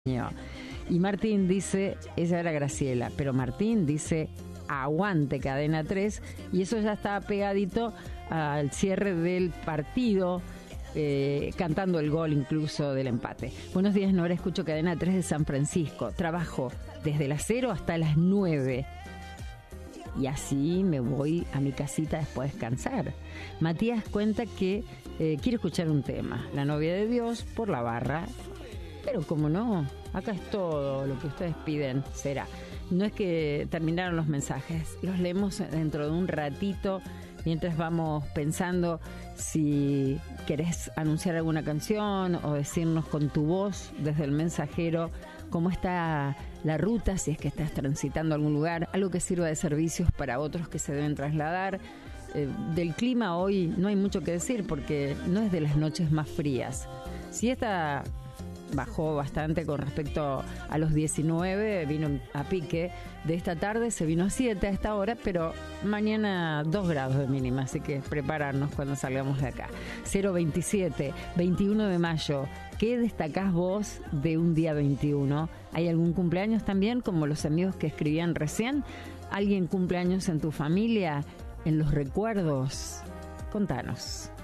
Y Martín dice, ella era Graciela, pero Martín dice, aguante Cadena 3, y eso ya está pegadito al cierre del partido, cantando el gol incluso del empate. Buenos días, Nora, escucho Cadena 3 de San Francisco, trabajo desde las 0 hasta las 9. Y así me voy a mi casita después de descansar. Matías cuenta que quiere escuchar un tema, La novia de Dios, por la barra. Pero como no, acá es todo lo que ustedes piden, será. No es que terminaron los mensajes, los leemos dentro de un ratito, mientras vamos pensando si querés anunciar alguna canción o decirnos con tu voz desde el mensajero cómo está la ruta, si es que estás transitando algún lugar, algo que sirva de servicios para otros que se deben trasladar. Del clima hoy no hay mucho que decir porque no es de las noches más frías. Si esta bajó bastante con respecto a los 19, vino a pique. De esta tarde se vino a 7 a esta hora, pero mañana 2 grados de mínima, así que prepararnos cuando salgamos de acá. 027, 21 de mayo. ¿Qué destacás vos de un día 21? ¿Hay algún cumpleaños también, como los amigos que escribían recién? ¿Alguien cumpleaños en tu familia? ¿En los recuerdos? Contanos.